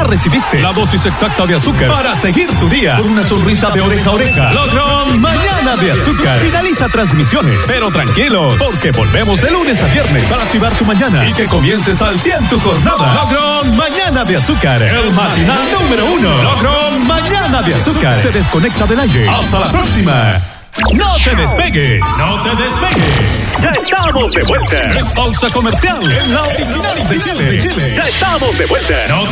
recibiste la dosis exacta de azúcar para seguir tu día con una sonrisa de oreja a oreja. Logrón Mañana de Azúcar. Finaliza transmisiones, pero tranquilos, porque volvemos de lunes a viernes para activar tu mañana y que comiences al 100 tu jornada. Logrón Mañana de Azúcar, el matinal número 1. Logrón Mañana de Azúcar se desconecta del aire. Hasta la próxima. No te despegues, no te despegues. Ya estamos de vuelta. Es pausa comercial en la original de Chile. Ya estamos de vuelta. No